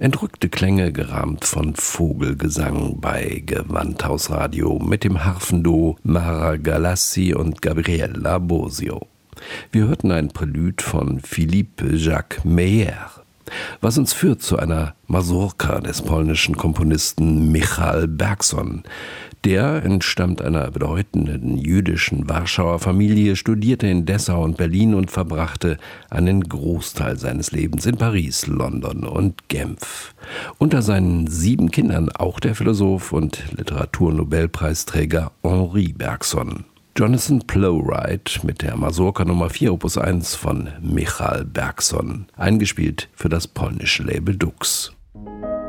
Entrückte Klänge, gerahmt von Vogelgesang bei Gewandhausradio mit dem Harfenduo Mara Galassi und Gabriella Bosio. Wir hörten ein Prälude von Philippe Jacques Meyer, was uns führt zu einer Mazurka des polnischen Komponisten Michał Bergson. Der entstammt einer bedeutenden jüdischen Warschauer Familie, studierte in Dessau und Berlin und verbrachte einen Großteil seines Lebens in Paris, London und Genf. Unter seinen 7 Kindern auch der Philosoph und Literaturnobelpreisträger Henri Bergson. Jonathan Plowright mit der Mazurka Nummer 4 Opus 1 von Michał Bergson, eingespielt für das polnische Label Dux.